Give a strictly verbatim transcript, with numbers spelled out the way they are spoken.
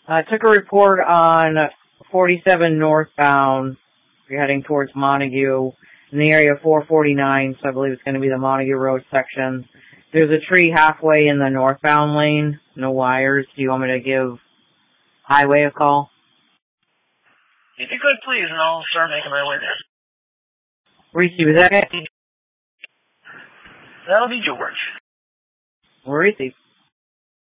I took a report on forty-seven northbound. You're heading towards Montague in the area of four forty-nine, so I believe it's going to be the Montague Road section. There's a tree halfway in the northbound lane, no wires. Do you want me to give highway a call? If you could, please, and I'll start making my way there. Reese, was that it? That'll be George. Reese.